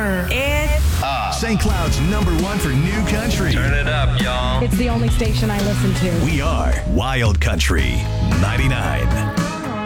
It's St. Cloud's #1 for new country. Turn it up, y'all. It's the only station I listen to. We are Wild Country 99.